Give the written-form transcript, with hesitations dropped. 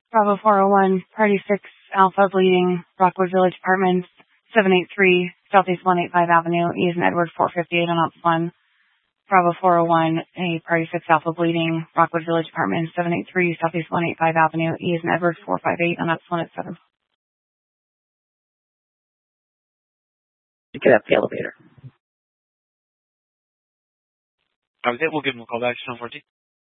Bravo 401, Party 6, Alpha Bleeding, Rockwood Village Apartments, 783, Southeast 185 Avenue, E as in Edward 458 on Ops 1. Bravo 401, a Party 6 Alpha Bleeding, Rockwood Village Apartments, 783, Southeast 185 Avenue, E as in Edward 458 on Ops 1 at 7. Get up the elevator. Okay, we'll give him a call back. 14.